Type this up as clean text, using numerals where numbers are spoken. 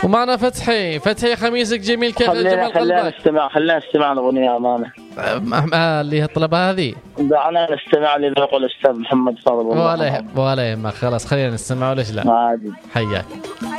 معنا فتحي خميسك جميل كيف جمال قلبك. خلينا نستمع الأغنية أمانة. اللي هي الطلبة هذه دعنا نستمع لذوق الأستاذ محمد فاضل. ولا يهمك خلاص خلينا نستمع وليش لا. عادي. حياك.